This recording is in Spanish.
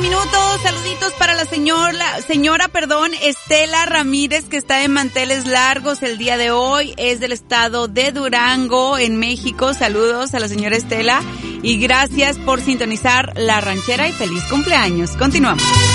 minutos. Saluditos para la señora, Estela Ramírez, que está en manteles largos el día de hoy. Es del estado de Durango, en México. Saludos a la señora Estela y gracias por sintonizar La Ranchera y feliz cumpleaños. Continuamos.